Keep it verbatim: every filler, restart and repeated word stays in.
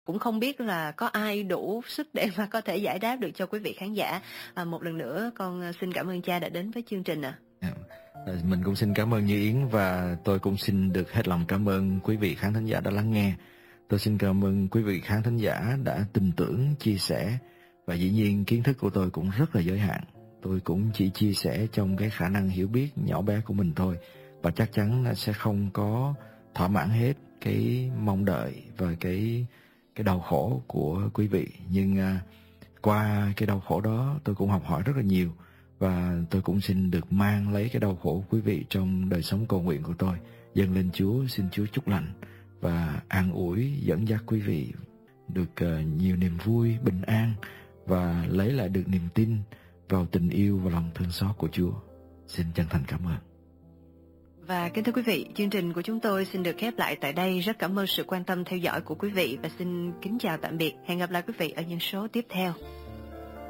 Cũng không biết là có ai đủ sức để mà có thể giải đáp được cho quý vị khán giả. À, một lần nữa con xin cảm ơn cha đã đến với chương trình ạ. À. Mình cũng xin cảm ơn Như Yến, và tôi cũng xin được hết lòng cảm ơn quý vị khán thính giả đã lắng nghe. Tôi xin cảm ơn quý vị khán thính giả đã tin tưởng, chia sẻ, và dĩ nhiên kiến thức của tôi cũng rất là giới hạn. Tôi cũng chỉ chia sẻ trong cái khả năng hiểu biết nhỏ bé của mình thôi, và chắc chắn là sẽ không có thỏa mãn hết cái mong đợi và cái cái đau khổ của quý vị. Nhưng à, qua cái đau khổ đó tôi cũng học hỏi rất là nhiều, và tôi cũng xin được mang lấy cái đau khổ của quý vị trong đời sống cầu nguyện của tôi, dâng lên Chúa, xin Chúa chúc lành và an ủi, dẫn dắt quý vị được uh, nhiều niềm vui, bình an, và lấy lại được niềm tin vào tình yêu và lòng thương xót của Chúa. Xin chân thành cảm ơn. Và kính thưa quý vị, chương trình của chúng tôi xin được khép lại tại đây. Rất cảm ơn sự quan tâm theo dõi của quý vị và xin kính chào tạm biệt. Hẹn gặp lại quý vị ở những số tiếp theo.